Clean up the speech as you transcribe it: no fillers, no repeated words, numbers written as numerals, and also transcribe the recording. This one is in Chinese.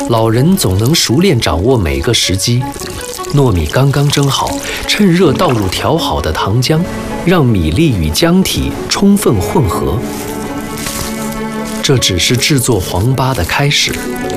老人总能熟练掌握每个时机。糯米刚刚蒸好，趁热倒入调好的糖浆，让米粒与浆体充分混合。这只是制作黄粑的开始，